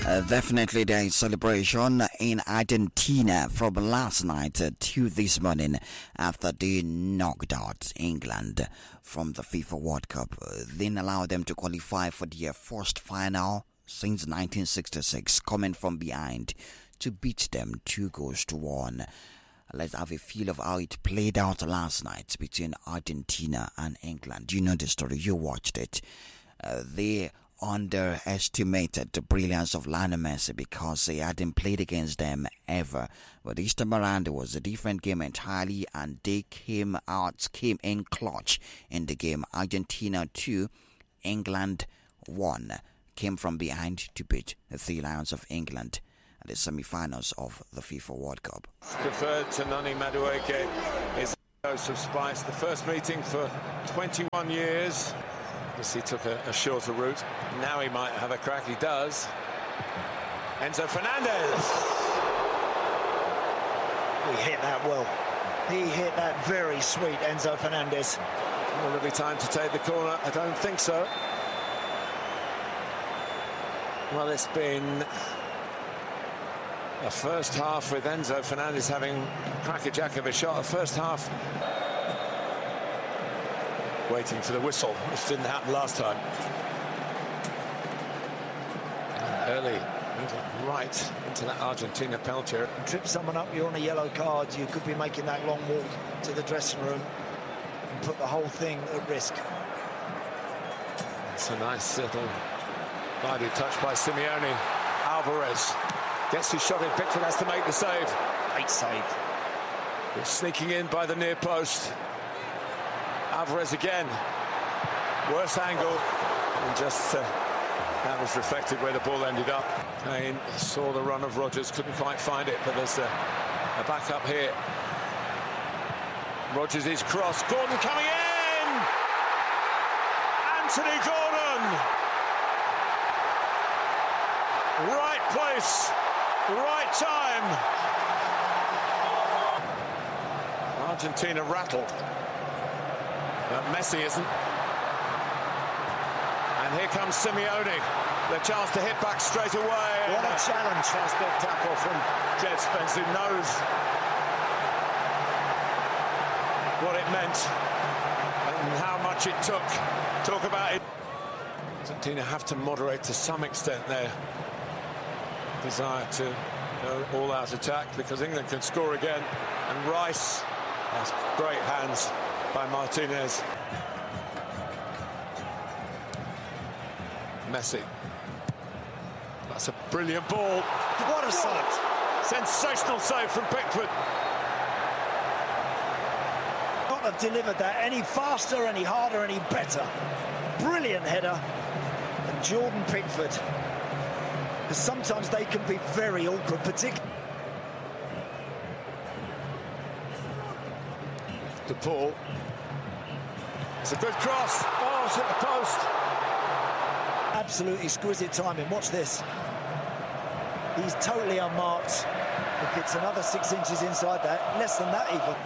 Definitely there is celebration in Argentina from last night to this morning after they knocked out England from the FIFA World Cup. Then allowed them to qualify for their first final since 1966, coming from behind to beat them 2-1. Let's have a feel of how it played out last night between Argentina and England. You know the story, you watched it. They underestimated the brilliance of Lionel Messi because they hadn't played against them ever. But this time around it was a different game entirely, and they came in clutch in the game. Argentina 2, England 1. Came from behind to beat the Three Lions of England at the semi-finals of the FIFA World Cup. Deferred to Nani Madueke is a dose of spice. The first meeting for 21 years. He took a shorter route. Now he might have a crack. He does. Enzo Fernandez. He hit that well. He hit that very sweet, Enzo Fernandez. Will there be time to take the corner? I don't think so. Well, it's been a first half with Enzo Fernandez having a cracker-jack of a shot. A first half waiting for the whistle, which didn't happen last time. And early, moving right into that Argentina penalty area. Trip someone up, you're on a yellow card. You could be making that long walk to the dressing room and put the whole thing at risk. It's a nice little guided touch by Simeone. Alvarez gets his shot in. Pickford has to make the save. Great save. It's sneaking in by the near post. Alvarez again. Worse angle. And just that was reflected where the ball ended up. Kane saw the run of Rodgers, couldn't quite find it, but there's a backup here. Rodgers is cross. Gordon coming in! Anthony Gordon! Right place, right time. Argentina rattled. But Messi isn't. And here comes Simeone. The chance to hit back straight away. What a challenge. Fast-step tackle from Jed Spence, who knows what it meant and how much it took. Talk about it. Argentina have to moderate to some extent their desire to go all-out attack, because England can score again. And Rice has great hands by Martinez. Messi. That's a brilliant ball. What a save. Sensational save from Pickford. Not have delivered that any faster, any harder, any better. Brilliant header. And Jordan Pickford. Because sometimes they can be very awkward, particularly. De Paul. It's a good cross. Oh, it's hit the post. Absolutely exquisite timing. Watch this. He's totally unmarked. If it's another 6 inches inside that, less than that even.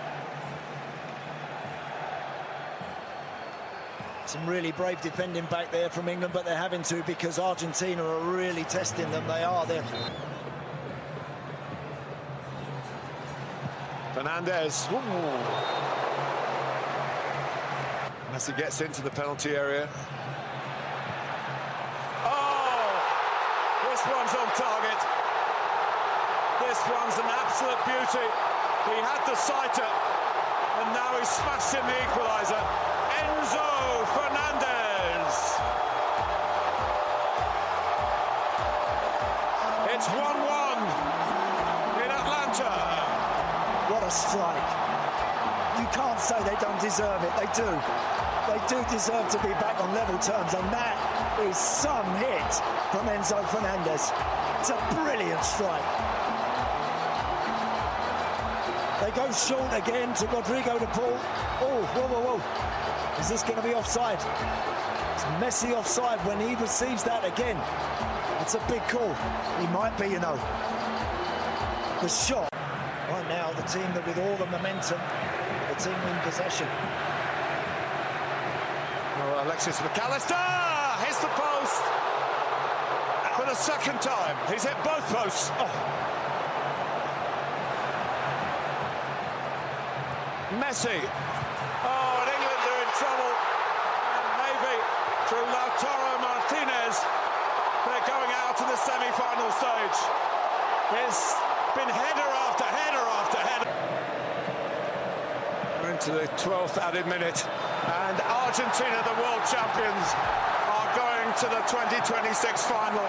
Some really brave defending back there from England, but they're having to because Argentina are really testing them. They are there. Fernandez. Messi gets into the penalty area. This one's on target. This one's an absolute beauty. He had the sighter, and now he's smashed in the equaliser. Enzo Fernandez. It's 1-1 in Atlanta. What a strike. You can't say they don't deserve it. They do. They do deserve to be back on level terms, and that is some hit from Enzo Fernandez. It's a brilliant strike. They go short again to Rodrigo de Paul. Oh, whoa. Is this going to be offside? It's Messi offside when he receives that again. It's a big call. He might be, you know. The shot. Right now, the team that with all the momentum, the team in possession. Oh, Alexis McAllister hits the post for a second time. He's hit both posts. Oh. Messi. Oh, and England are in trouble. And maybe through Lautaro Martinez, they're going out to the semi-final stage. It's been header after header after header. We're into the 12th added minute, and Argentina, the world champions, are going to the 2026 final.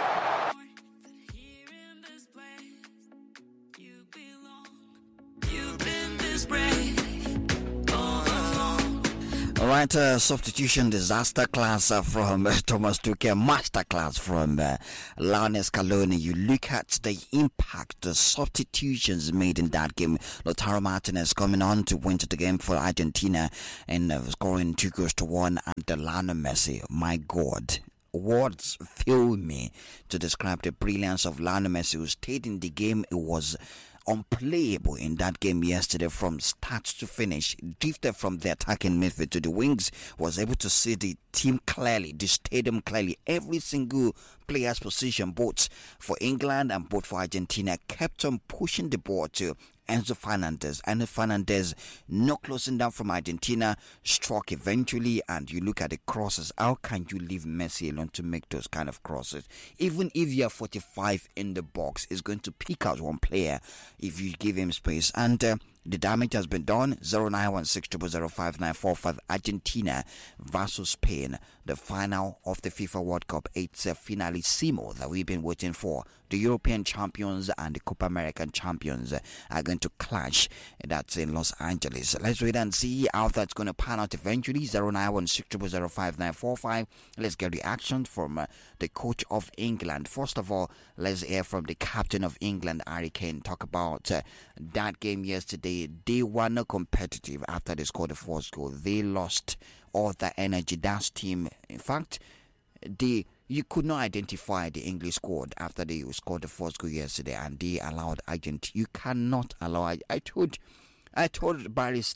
All right, substitution disaster class from Thomas Tuchel, master class from Lionel Scaloni. You look at the impact the substitutions made in that game. Lautaro Martinez coming on to win the game for Argentina and scoring 2-1, and Lionel Messi. My God. Words fail me to describe the brilliance of Lionel Messi, who stayed in the game. It was unplayable in that game yesterday from start to finish. Drifted from the attacking midfield to the wings, was able to see the team clearly, the stadium clearly. Every single player's position, both for England and both for Argentina, kept on pushing the ball to Enzo Fernandez. Enzo Fernandez not closing down from Argentina, struck eventually, and you look at the crosses. How can you leave Messi alone to make those kind of crosses? Even if you are 45 in the box, it's going to pick out one player if you give him space. And the damage has been done. 09160059545. Argentina versus Spain, the final of the FIFA World Cup. It's a finalissimo that we've been waiting for. The European champions and the Copa American champions are going to clash. That's in Los Angeles. Let's wait and see how that's going to pan out eventually. 09160059545. Let's get reaction from the coach of England. First of all, let's hear from the captain of England, Harry Kane, talk about that game yesterday. They were not competitive after they scored the first goal. They lost all the energy. That team, in fact, you could not identify the English squad after they scored the first goal yesterday, and they allowed Argentina. You cannot allow. I told Evangelist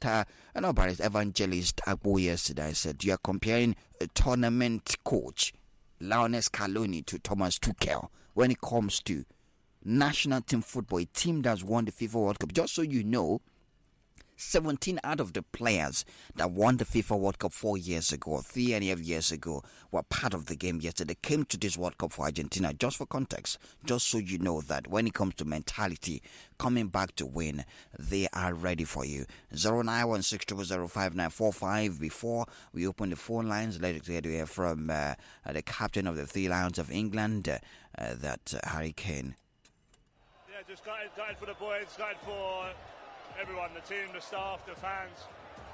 Agbo yesterday, I said, you are comparing a tournament coach, Lionel Scaloni, to Thomas Tuchel when it comes to national team football, a team that's won the FIFA World Cup. Just so you know, 17 out of the players that won the FIFA World Cup 4 years ago, 3.5 years ago, were part of the game yesterday. They came to this World Cup for Argentina. Just for context, just so you know that when it comes to mentality, coming back to win, they are ready for you. 09160059545. Before we open the phone lines, let's get to hear from the captain of the Three Lions of England, that Harry Kane. Yeah, just gutted for the boys, gutted for everyone, the team, the staff, the fans.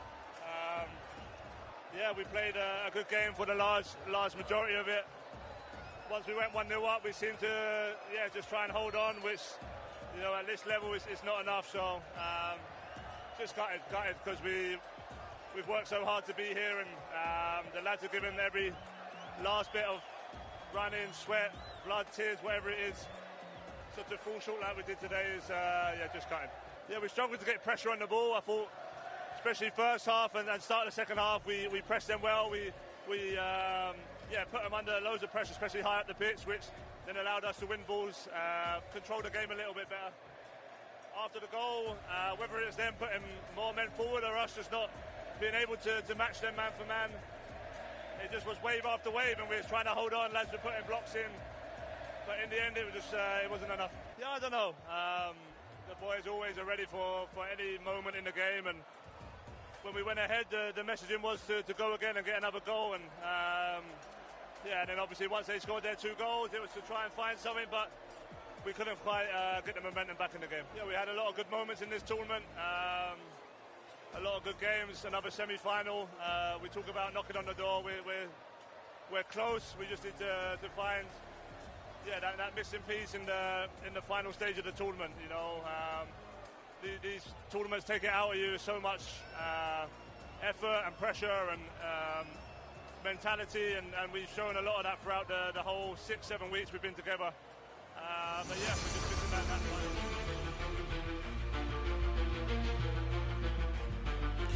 We played a good game for the large majority of it. Once we went 1-0 up, we seemed to just try and hold on, which, you know, at this level is not enough. So just gutted because we've worked so hard to be here, and the lads have given every last bit of running, sweat, blood, tears, whatever it is. So to fall short like we did today is just gutted. Yeah, we struggled to get pressure on the ball. I thought, especially first half and start of the second half, we pressed them well. We put them under loads of pressure, especially high up the pitch, which then allowed us to win balls, control the game a little bit better. After the goal, whether it's them putting more men forward or us just not being able to match them man for man, it just was wave after wave, and we were trying to hold on. Lads were putting blocks in, but in the end, it was just it wasn't enough. Yeah, I don't know. The boys always are ready for any moment in the game, and when we went ahead, the messaging was to go again and get another goal, and and then obviously once they scored their 2 goals, it was to try and find something, but we couldn't quite get the momentum back in the game. Yeah, we had a lot of good moments in this tournament, a lot of good games, another semi-final. We talk about knocking on the door, we're close, we just need to find that missing piece in the final stage of the tournament. You know, these tournaments take it out of you, so much effort and pressure and mentality, and we've shown a lot of that throughout the whole 6-7 weeks we've been together. But yeah, we're just missing that final.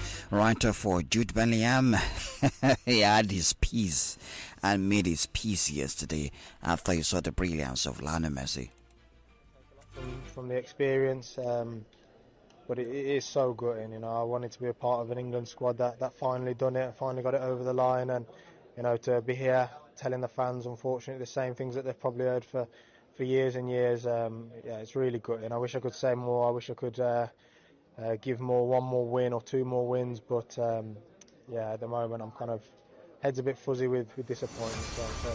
Writer for Jude Bellingham, he had his peace and made his peace yesterday after he saw the brilliance of Lionel Messi. From the experience, but it is so gutting. I wanted to be a part of an England squad that finally done it, finally got it over the line, and to be here telling the fans, unfortunately, the same things that they've probably heard for years and years. It's really gutting. I wish I could say more. I wish I could give one more win or two more wins, but at the moment I'm kind of head's a bit fuzzy with disappointment. So.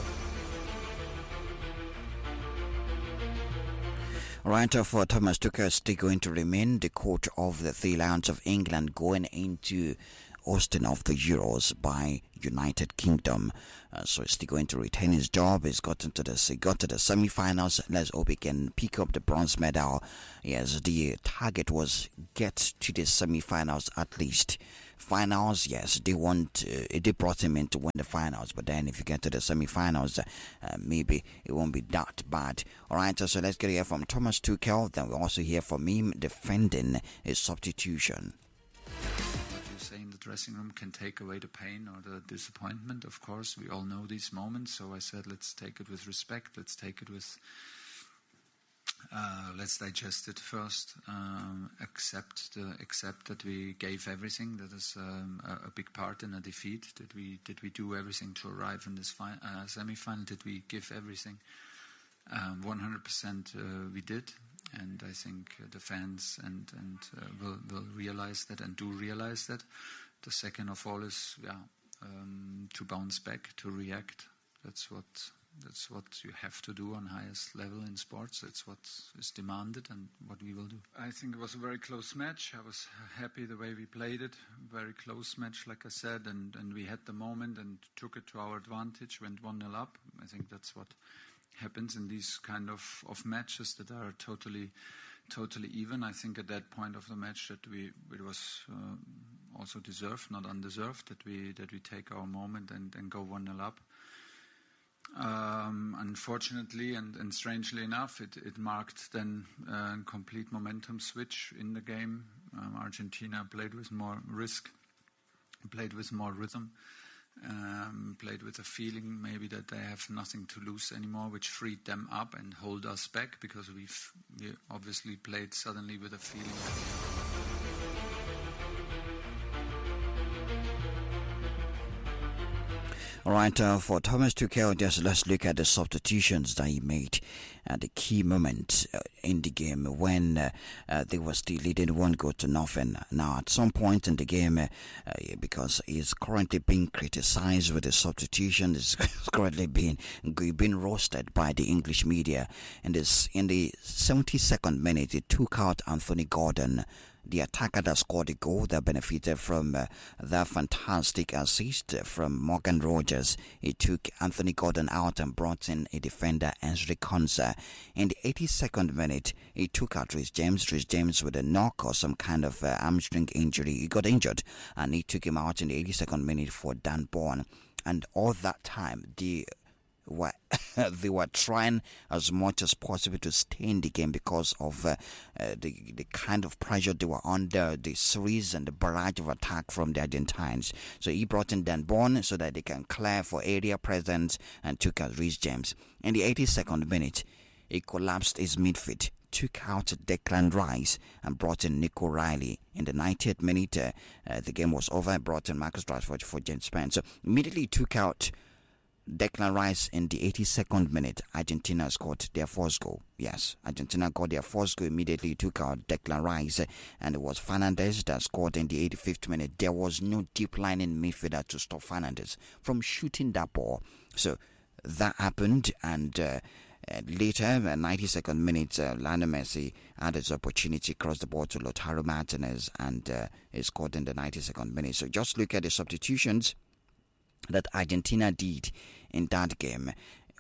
Writer for Thomas Tuchel is still going to remain the coach of the Three Lions of England going into hosting of the Euros by United Kingdom. So he's still going to retain his job. He got to the semi-finals. Let's hope he can pick up the bronze medal. Yes, the target was get to the semi-finals at least. Finals, yes, they brought him in to win the finals, but then if you get to the semi-finals, maybe it won't be that bad. Alright, so let's get here from Thomas Tuchel. Then we'll also hear from him defending his substitution. What you say in the dressing room can take away the pain or the disappointment. Of course, we all know these moments, so I said let's take it with respect, let's take it with let's digest it first. Accept that we gave everything. That is a big part in a defeat. Did we do everything to arrive in this semi-final? Did we give everything? 100% we did, and I think the fans will realize that and do realize that. The second of all is to bounce back, to react. That's what you have to do on highest level in sports. That's what is demanded and what we will do. I think it was a very close match. I was happy the way we played it. Very close match, like I said, and we had the moment and took it to our advantage, went 1-0 up. I think that's what happens in these kind of matches that are totally even. I think at that point of the match that it was also deserved, not undeserved, that we take our moment and go 1-0 up. Unfortunately and strangely enough, it marked then a complete momentum switch in the game. Argentina played with more risk, played with more rhythm, played with a feeling maybe that they have nothing to lose anymore, which freed them up and hold us back, because we obviously played suddenly with a feeling All right, for Thomas Tuchel, just let's look at the substitutions that he made at the key moment in the game when they were still leading 1-0. Now, at some point in the game, because he's currently being criticized with the substitution, he's currently being roasted by the English media. In the 72nd minute, he took out Anthony Gordon, the attacker that scored the goal that benefited from that fantastic assist from Morgan Rogers. He took Anthony Gordon out and brought in a defender, Ezri Konsa. In the 82nd minute, he took out Reece James with a knock or some kind of hamstring injury. He got injured and he took him out in the 82nd minute for Dan Bourne. And all that time, they were trying as much as possible to stay in the game because of the kind of pressure they were under, the series and the barrage of attack from the Argentines. So he brought in Dan Bourne so that they can clear for area presence and took out Reece James. In the 82nd minute, he collapsed his midfield, took out Declan Rice and brought in Nico Riley. In the 90th minute, the game was over and brought in Marcus Rashford for James Spence. So immediately took out Declan Rice in the 82nd minute. Argentina scored their first goal. Yes, Argentina got their first goal, immediately took out Declan Rice, and it was Fernandes that scored in the 85th minute. There was no deep line in midfielder to stop Fernandes from shooting that ball. So that happened, and later, 92nd minute, Lionel Messi had his opportunity, crossed the ball to Lautaro Martinez, and he scored in the 92nd minute. So just look at the substitutions that Argentina did in that game.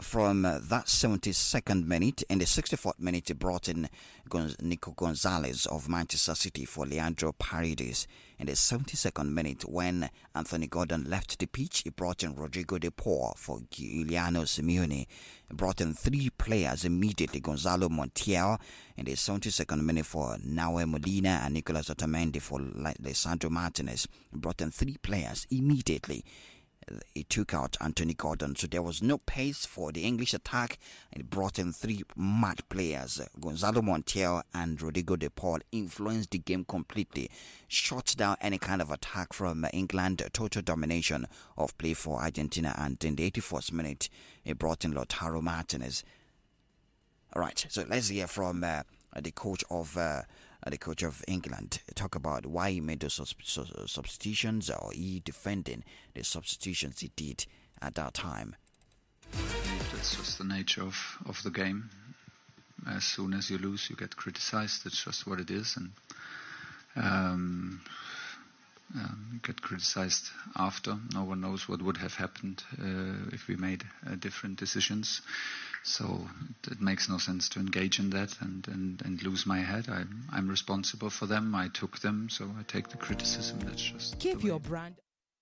from that 72nd minute. In the 64th minute, he brought in Nico Gonzalez of Manchester City for Leandro Paredes. In the 72nd minute, when Anthony Gordon left the pitch, he brought in Rodrigo De Paul for Giuliano Simeone. He brought in 3 players immediately. Gonzalo Montiel in the 72nd minute for Nahuel Molina and Nicolas Otamendi for Lisandro Martinez. He brought in 3 players immediately. He took out Anthony Gordon, so there was no pace for the English attack, and he brought in 3 mad players. Gonzalo Montiel and Rodrigo De Paul influenced the game completely, shut down any kind of attack from England, total domination of play for Argentina, and in the 84th minute, he brought in Lautaro Martinez. All right, so let's hear from the coach of England talk about why he made those substitutions, or he defending the substitutions he did at that time. That's just the nature of the game. As soon as you lose, you get criticized. It's just what it is, and you get criticized after. No one knows what would have happened if we made different decisions. So it makes no sense to engage in that and lose my head. I'm responsible for them. I took them, so I take the criticism. That's just keep your brand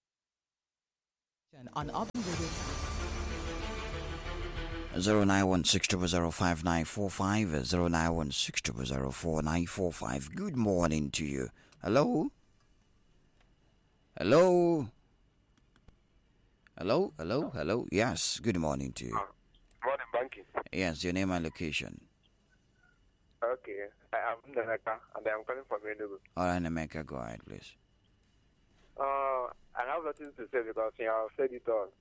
on Urban Radio. 0916005945, 0916004945. Good morning to you. Hello? Hello? Hello? Hello? Hello? Yes, good morning to you. Morning, Banky. Yes, your name and location. Okay, I am Nemeka, and I am calling from Enugu. All right, Nemeka, go ahead, please. I have nothing to say because you have said it all.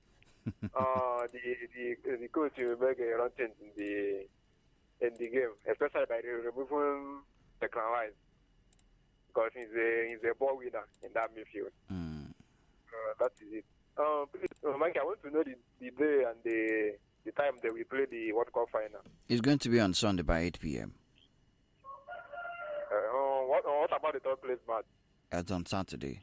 The coach will make a wrong change in the game, especially by removing Declan Rice, because he's a ball winner in that midfield. That is it. Please, Banky, I want to know the day and the time that we play the World Cup final. It's going to be on Sunday by 8 p.m. What about the third place match? It's on Saturday.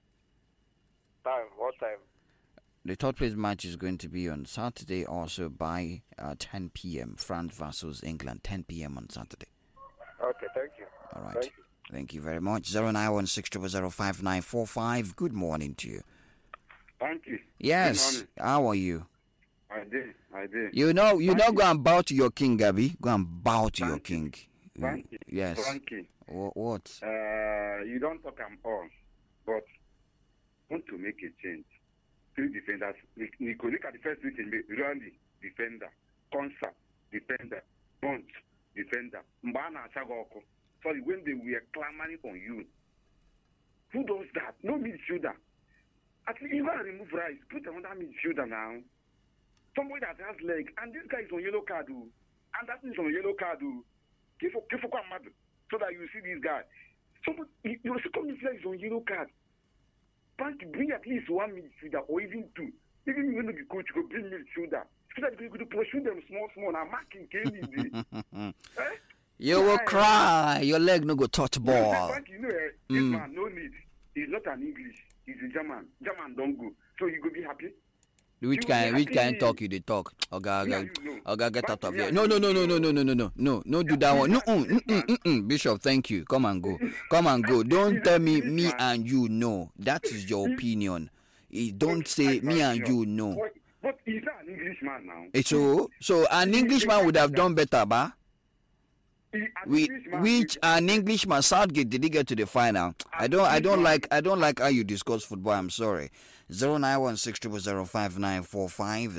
What time? The third place match is going to be on Saturday also by 10 p.m. France versus England, 10 p.m. on Saturday. Okay, thank you. All right. Thank you very much. 0916005945. Good morning to you. Thank you. Yes. How are you? I did. You know, go and bow to your king, Gabby. Go and bow to your king. Thank you. Yes. Thank you. What? You don't talk am all, but want to make a change. 3 defenders. Nico, look at the first 3 teams. Randy, defender. Konsa, defender. Bunch, defender. Mbana Chagoko. Sorry, when they were clamoring on you. Who does that? No midfielder. At least even remove Rice. Put another midfielder now. Somebody that has leg, and this guy is on yellow card, and that is on yellow card. So that you see this guy. Somebody, you see, come is on yellow card. Bring at least 1 midfielder or even 2. Even when the coach go bring midfielder, so that you could pursue them small. Now marking Kenny. You will cry. Your leg no go touch ball. This man no need. He's not an English. He's a German. German don't go. So you go be happy. Which kind talk you they talk? Okay, get out of here. No, do that one. No, Bishop, thank you. Come and go. Don't tell me and you know. That is your opinion. Don't say me and you know. But he's not an Englishman now. So an Englishman would have done better, ba? Which an Englishman, Southgate, did he get to the final? I don't like how you discuss football. I'm sorry. 0916005945,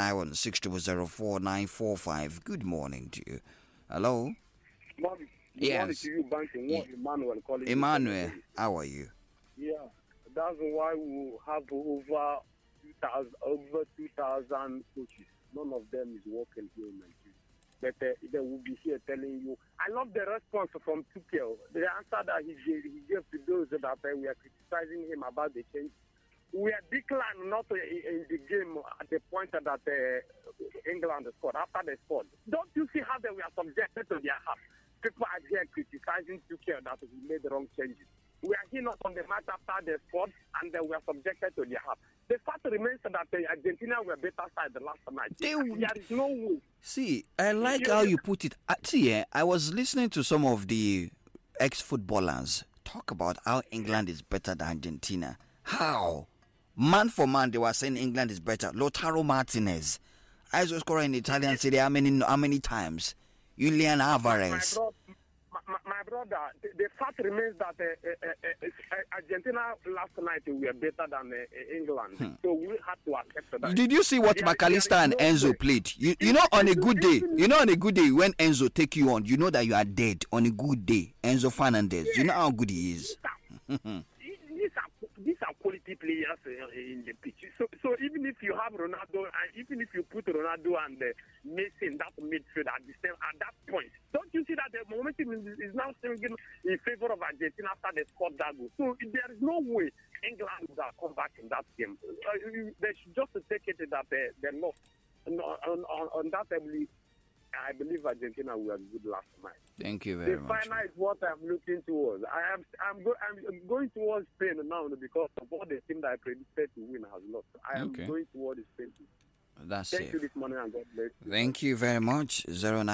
0916004945. Good morning to you. Hello. Morning. Yes. Morning to you, Banky. Emmanuel calling. Emmanuel, how are you? Yeah, that's why we have over 2,000 coaches. None of them is working here in Nigeria. But they will be here telling you. I love the response from Tuchel. The answer that he gave to those that we are criticizing him about the change. We are declined not in the game at the point that England scored, after they scored. Don't you see how they were subjected to their half? People are here criticizing Tuchel that he made the wrong changes. We are here not on the match after they scored, and they were subjected to their half. The fact remains that Argentina Argentina were better side the last night. There is no way. See, I like how you put it. I was listening to some of the ex-footballers talk about how England is better than Argentina. How? Man for man, they were saying England is better. Lautaro Martinez, I was scoring in the Italian Serie how many times? Julian Alvarez. My brother, the fact remains that Argentina last night were better than England, so we had to accept that. Did you see what McAllister and Enzo played? You know, on a good day, when Enzo take you on, you know that you are dead. On a good day, Enzo Fernandez, you know how good he is. These are quality players in the pitch. So even if you have Ronaldo, and even if you put Ronaldo and Messi in that midfield at that point, don't you see that the momentum is now swinging in favor of Argentina after they scored that goal? So there is no way England would have come back in that game. They should just take it that they lost. On that, I believe Argentina were good last night. Thank you very much. The final is what I'm looking towards. I'm going towards Spain now because of all the team that I predicted to win has lost. I am going towards Spain. That's Thank you this morning and God bless you. Thank you very much.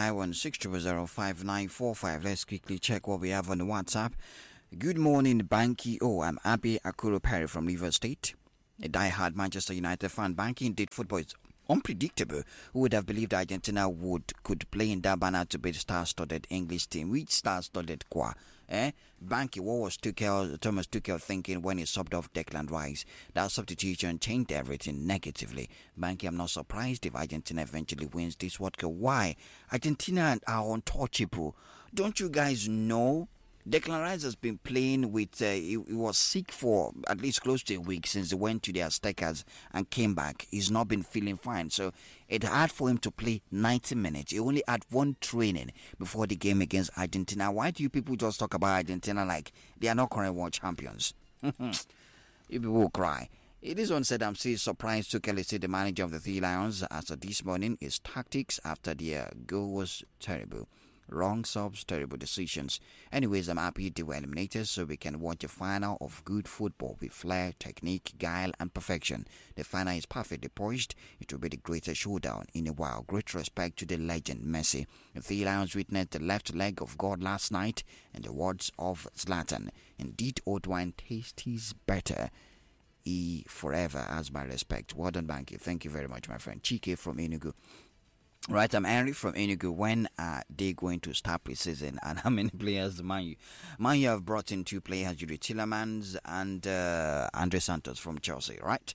09160005945. Let's quickly check what we have on the WhatsApp. Good morning, Banky. I'm Abi Akuro Perry from River State. A die-hard Manchester United fan. Banky, indeed, football is unpredictable. Who would have believed Argentina could play in that banner to beat star-studded English team? Which star-studded qua? Banky, what was Thomas Tuchel thinking when he subbed off Declan Rice? That substitution changed everything negatively. Banky, I'm not surprised if Argentina eventually wins this World Cup. Why? Argentina are untouchable. Don't you guys know? Declan Rice has been playing with, he was sick for at least close to a week since he went to the Aztecas and came back. He's not been feeling fine. So it's hard for him to play 90 minutes. He only had one training before the game against Argentina. Why do you people just talk about Argentina like they are not current world champions? You people will cry. It is unsaid I'm still surprised Tuchel is the manager of the Three Lions as of this morning. His tactics after the goal was terrible. Wrong subs, terrible decisions. Anyways, I'm happy they were eliminated so we can watch a final of good football with flair, technique, guile and perfection. The final is perfectly poised. It will be the greatest showdown in a while. Great respect to the legend Messi. The Three Lions witnessed the left leg of God last night and the words of Zlatan. Indeed, old wine tastes better. He forever has my respect. Well done, Banky. Thank you very much, my friend. Chike from Enugu. Right, I'm Henry from Enugu. When are they going to start preseason and how many players do Man U have brought in 2 players, Yuri Tillemans and Andre Santos from Chelsea, right?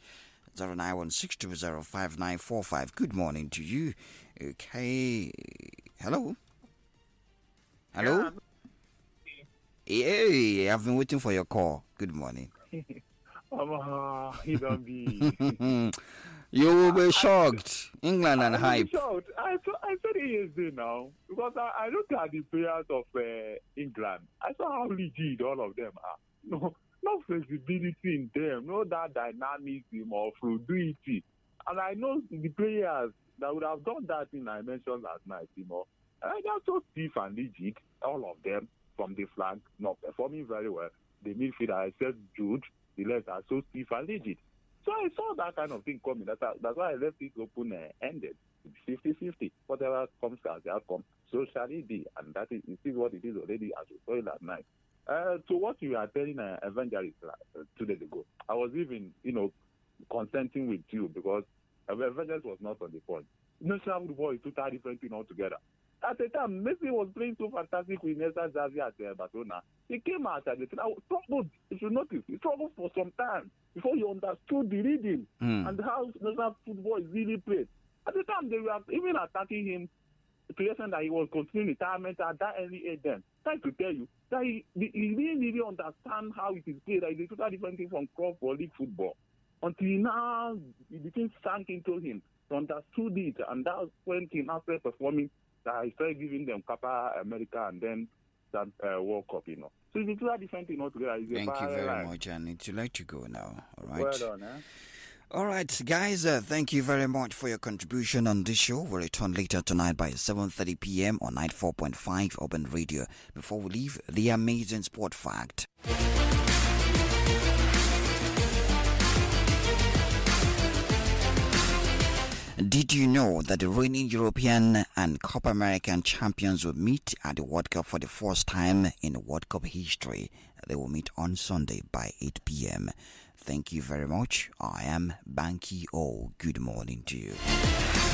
09162059545. Good morning to you. Okay. Hello? Hello? Hey, I've been waiting for your call. Good morning. He don't be... You will be shocked. England and hype. Shocked. I said it yesterday now because I looked at the players of England. I saw how legit all of them are. No flexibility in them, no that dynamism or fluidity. And I know the players that would have done that thing I mentioned last night, they're so stiff and legit, all of them from the flank, not performing very well. The midfielder, I said Jude, the left are so stiff and legit. So I saw that kind of thing coming. That's why I left it open-ended. 50-50. Whatever comes as the outcome, so shall it be. And that is what it is already as we saw it last night. To what you are telling Evangelist 2 days ago, I was even, consenting with you because Evangelist was not on the point. National football is totally different thing altogether. At the time, Messi was playing so fantastic with Nesta Xavi at Barcelona. He came out at the time. I struggled, if you notice, he struggled for some time before he understood the rhythm and how national football is really played. At the time, they were even attacking him to the extent that he was considering retirement at that early age then. Trying to tell you that he didn't really understand how it is played. That it's a totally different thing from club or league football. Until now, it became sank into him. He understood it, and that's when he now started performing. That I started giving them Copa America and then that World Cup, So it's a totally different thing altogether. Thank you very much. I need to let you go now. All right. Well done, All right, guys. Thank you very much for your contribution on this show. We'll return later tonight by 7:30 p.m. on 94.5 Urban Radio. Before we leave, the amazing sport fact. Did you know that the reigning European and Copa American champions will meet at the World Cup for the first time in World Cup history? They will meet on Sunday by 8 p.m. Thank you very much. I am Banky O. Good morning to you.